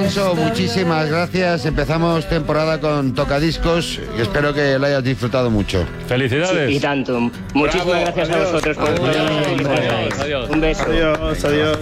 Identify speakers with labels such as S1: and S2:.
S1: Alfonso, muchísimas gracias. Empezamos temporada con Tocadiscos y espero que lo hayas disfrutado mucho.
S2: Felicidades.
S3: Sí, y tanto. Muchísimas gracias a vosotros por
S2: Adiós.
S3: Un beso.
S4: Adiós.